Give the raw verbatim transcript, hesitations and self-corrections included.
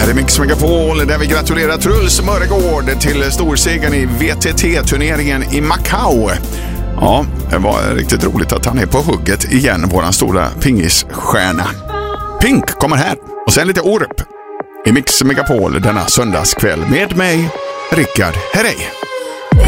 Här är Mix Megapol där vi gratulerar Truls Mörregård till storsegern i V T T-turneringen i Macau. Ja, det var riktigt roligt att han är på hugget igen, våran stora pingisstjärna. Pink kommer här och sen lite Orup i Mix Megapol denna söndagskväll med mig, Rickard Herrey.